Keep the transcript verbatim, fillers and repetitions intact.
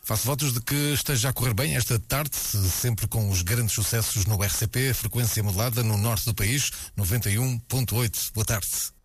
Faço votos de que esteja a correr bem esta tarde, sempre com os grandes sucessos no R C P, frequência modulada no norte do país, noventa e um ponto oito. Boa tarde.